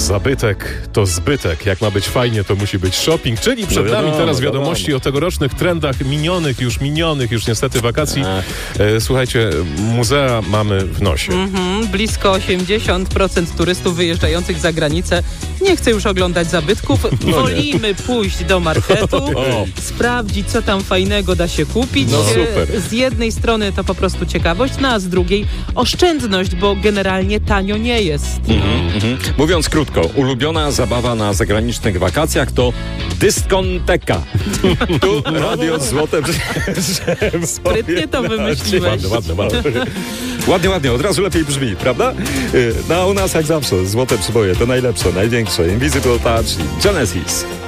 Zabytek to zbytek. Jak ma być fajnie, to musi być shopping. Czyli przed nami teraz wiadomości o tegorocznych trendach minionych już niestety wakacji. Słuchajcie, muzea mamy w nosie. Blisko 80% turystów wyjeżdżających za granicę nie chce już oglądać zabytków. Wolimy pójść do marketu, sprawdzić, co tam fajnego da się kupić. Super. Z jednej strony to po prostu ciekawość, a z drugiej oszczędność, bo generalnie tanio nie jest. Mówiąc krótko, ulubiona zabawa na zagranicznych wakacjach to dyskoteka. Tu Radio Złote Sprytnie to wymyśliłeś. Ładnie, od razu lepiej brzmi, prawda? No a u nas jak zawsze, złote przyboje, to najlepsze, największe. Invisible Touch i Genesis.